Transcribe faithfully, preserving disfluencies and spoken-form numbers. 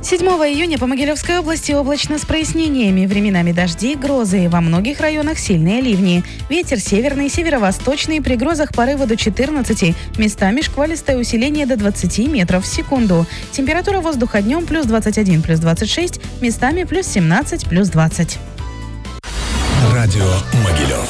седьмого июня по Могилевской области облачно с прояснениями. Временами дожди, грозы. Во многих районах сильные ливни. Ветер северный, северо-восточный. При грозах порывы до четырнадцати. Местами шквалистое усиление до двадцати метров в секунду. Температура воздуха днем плюс двадцать один, плюс двадцать шесть. Местами плюс семнадцать, плюс двадцать. Радио Могилев.